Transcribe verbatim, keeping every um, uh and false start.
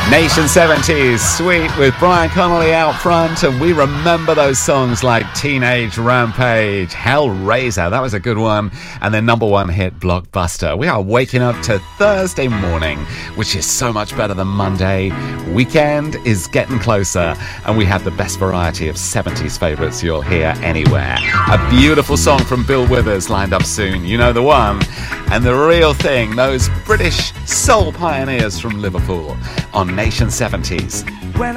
Nation seventies, Sweet with Brian Connolly out front, and we remember those songs like Teenage Rampage, Hellraiser, that was a good one, and their number one hit, Blockbuster. We are waking up to Thursday morning, which is so much better than Monday. Weekend is getting closer, and we have the best variety of seventies favourites you'll hear anywhere. A beautiful song from Bill Withers lined up soon, you know the one, and the real thing, those British soul pioneers from Liverpool on Nation seventies. When